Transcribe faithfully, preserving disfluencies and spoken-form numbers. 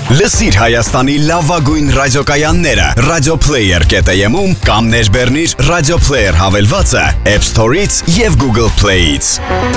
Լսիր Հայաստանի լավագույն ռադիոկայանները Radioplayer կետ եմ-ում կամ ներբեռնիր Radioplayer հավելվածը App Store-ից և Google Play-ից։